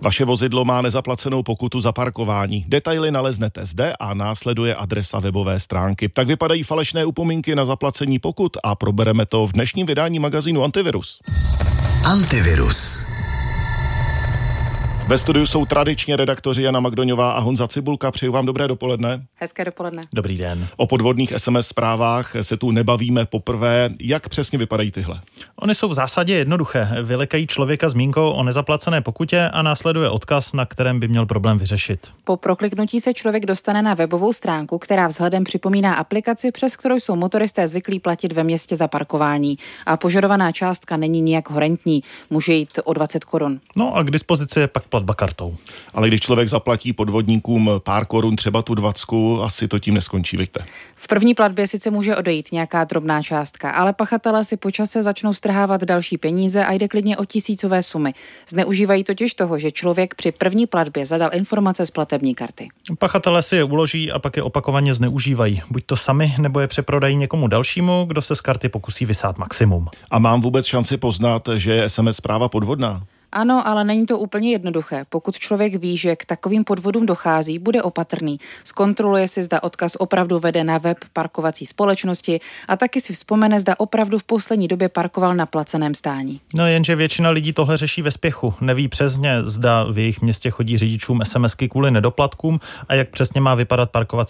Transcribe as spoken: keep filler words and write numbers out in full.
Vaše vozidlo má nezaplacenou pokutu za parkování. Detaily naleznete zde a následuje adresa webové stránky. Tak vypadají falešné upomínky na zaplacení pokut a probereme to v dnešním vydání magazínu Antivirus. Antivirus. Ve studiu jsou tradičně redaktoři Jana Magdoňová a Honza Cibulka. Přeju vám dobré dopoledne. Hezké dopoledne. Dobrý den. O podvodných es em es zprávách se tu nebavíme poprvé. Jak přesně vypadají tyhle? Ony jsou v zásadě jednoduché. Vylekají člověka zmínkou o nezaplacené pokutě a následuje odkaz, na kterém by měl problém vyřešit. Po prokliknutí se člověk dostane na webovou stránku, která vzhledem připomíná aplikaci, přes kterou jsou motoristé zvyklí platit ve městě za parkování. A požadovaná částka není nijak horentní. Může jít o dvacet korun. No a k dispozici je pak platba kartou. Ale když člověk zaplatí podvodníkům pár korun, třeba tu dvacku, asi to tím neskončí, víte. V první platbě sice může odejít nějaká drobná částka, ale pachatelé si po čase začnou strhávat další peníze a jde klidně o tisícové sumy. Zneužívají totiž toho, že člověk při první platbě zadal informace z platební karty. Pachatelé si je uloží a pak je opakovaně zneužívají. Buď to sami, nebo je přeprodají někomu dalšímu, kdo se z karty pokusí vysát maximum. A mám vůbec šanci poznat, že je es em es zpráva podvodná? Ano, ale není to úplně jednoduché. Pokud člověk ví, že k takovým podvodům dochází, bude opatrný. Zkontroluje si, zda odkaz opravdu vede na web parkovací společnosti a taky si vzpomene, zda opravdu v poslední době parkoval na placeném stání. No jenže většina lidí tohle řeší ve spěchu. Neví přesně, zda v jejich městě chodí řidičům es em esky kvůli nedoplatkům a jak přesně má vypadat parkovací